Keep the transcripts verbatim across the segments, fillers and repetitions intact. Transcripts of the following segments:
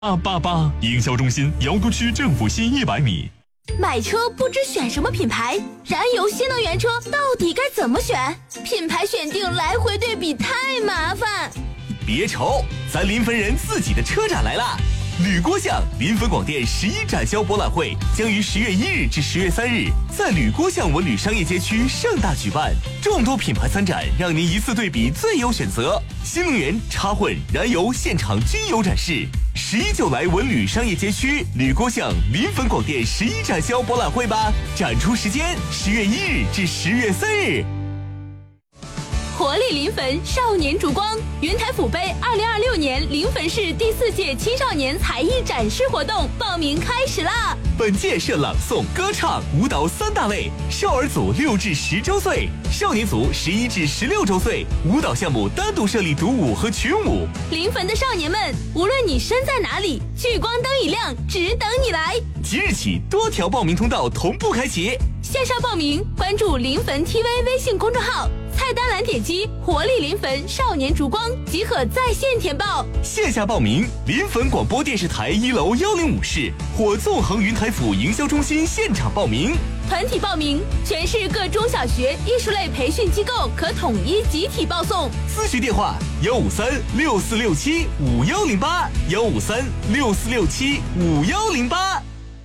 八八八营销中心瑶都区政府新一百米。 买车不知选什么品牌，燃油新能源车到底该怎么选？品牌选定来回对比太麻烦。 别愁，咱临汾人自己的车展来了！吕郭巷临汾广电十一展销博览会将于十月一日至十月三日在吕郭巷文旅商业街区盛大举办，众多品牌参展，让您一次对比最优选择。新能源、插混、燃油现场均有展示。十一就来文旅商业街区吕郭巷临汾广电十一展销博览会吧！展出时间十月一日至十月三日。 活力临汾少年烛光云台府杯二零二六年临汾市第四届青少年才艺展示活动报名开始啦！ 本届设朗诵、歌唱、舞蹈三大类，少儿组六至十周岁，少年组十一至十六周岁。舞蹈项目单独设立独舞和群舞。 临汾的少年们，无论你身在哪里，聚光灯一亮，只等你来。 即日起，多条报名通道同步开启。 线上报名，关注临汾 T V 微信公众号，菜单栏点击活力临汾少年烛光即可在线填报。 线下报名，临汾广播电视台一楼幺零五室或纵横云台府营销中心现场报名。 团体报名，全市各中小学艺术类培训机构可统一集体报送。 咨询电话：幺五三六四六七五幺零八，幺五三六四六七五幺零八。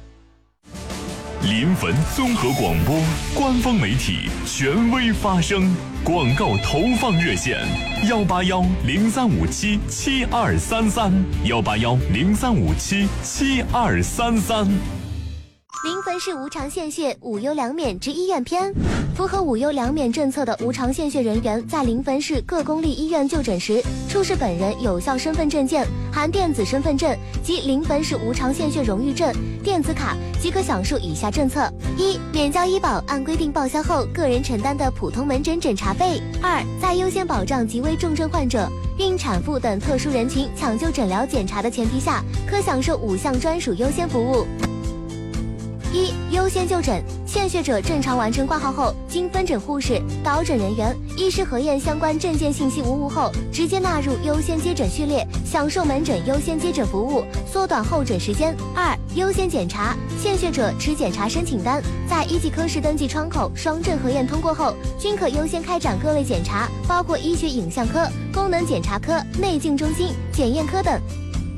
临汾综合广播官方媒体，权威发声。广告投放热线：幺八幺零三五七七二三三，幺八幺零三五七七二三三。 临汾市无偿献血无忧两免之医院篇。符合无忧两免政策的无偿献血人员在临汾市各公立医院就诊时，出示本人有效身份证件含电子身份证及临汾市无偿献血荣誉证电子卡，即可享受以下政策：一、免交医保按规定报销后个人承担的普通门诊诊查费；二、在优先保障极危重症患者、孕产妇等特殊人群抢救诊疗检查的前提下，可享受五项专属优先服务。一、优先就诊，献血者正常完成挂号后，经分诊护士、导诊人员、医师核验相关证件信息无误后，直接纳入优先接诊序列，享受门诊优先接诊服务，缩短候诊时间。二、优先检查，献血者持检查申请单，在一级科室登记窗口双证核验通过后，均可优先开展各类检查，包括医学影像科、功能检查科、内镜中心、检验科等。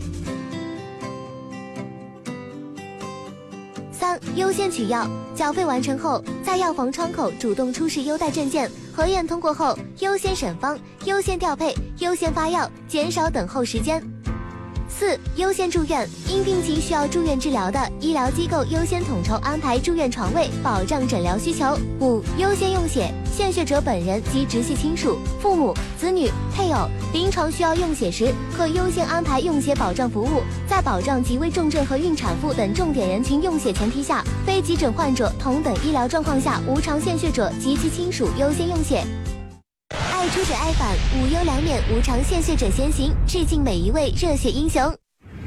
三、优先取药，缴费完成后，在药房窗口主动出示优待证件，核验通过后，优先审方、优先调配、优先发药，减少等候时间。四、优先住院，因病情需要住院治疗的医疗机构优先统筹安排住院床位，保障诊疗需求。五、优先用血，献血者本人及直系亲属、父母、子女、配偶临床需要用血时，可优先安排用血保障服务，在保障极危重症和孕产妇等重点人群用血前提下，非急诊患者同等医疗状况下，无偿献血者及其亲属优先用血。爱出者爱返，无忧两免无偿献血者先行，致敬每一位热血英雄。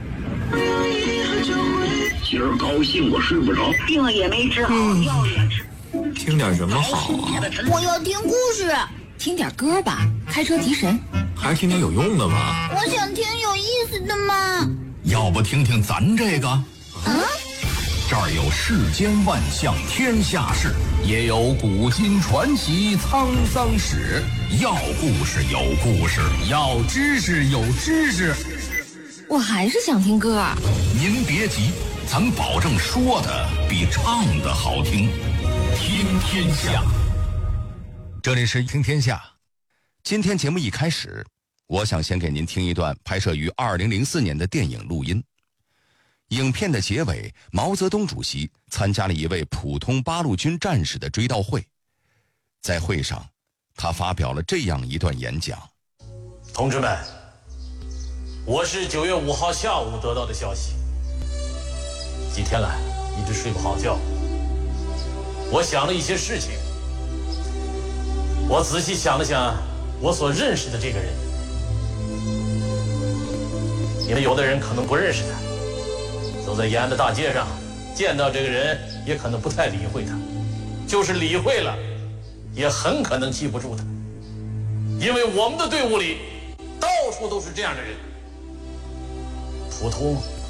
今儿高兴我睡不着， 病也没治好，药也吃。 听点什么好啊？ 我要听故事， 听点歌吧，开车提神。 还是听点有用的吧。 我想听有意思的嘛。 要不听听咱这个？ 啊？ 这儿有世间万象天下事，也有古今传奇沧桑史，要故事有故事，要知识有知识。 我还是想听歌。 您别急，咱保证说的比唱的好听。听天下，这里是听天下。今天节目一开始，我想先给您听一段拍摄于二零零四年的电影录音。影片的结尾，毛泽东主席参加了一位普通八路军战士的追悼会。在会上，他发表了这样一段演讲： 同志们，我是九月五号下午得到的消息，几天来一直睡不好觉。我想了一些事情，我仔细想了想我所认识的这个人。你们有的人可能不认识他，走在延安的大街上见到这个人也可能不太理会他，就是理会了也很可能记不住他，因为我们的队伍里到处都是这样的人，普通